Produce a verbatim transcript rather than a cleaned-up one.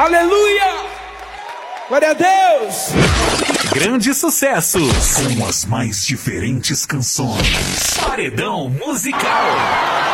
Aleluia! Glória a Deus! Grandes sucessos com as mais diferentes canções. Paredão musical.